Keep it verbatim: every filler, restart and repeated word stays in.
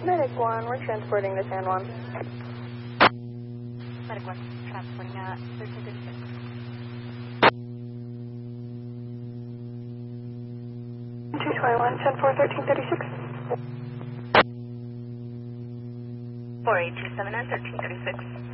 Medic one, we're transporting to San Juan. Medic one, transporting at thirteen thirty-six. two twenty-one, ten four, thirteen thirty-six. four eight two seven nine, thirteen thirty-six.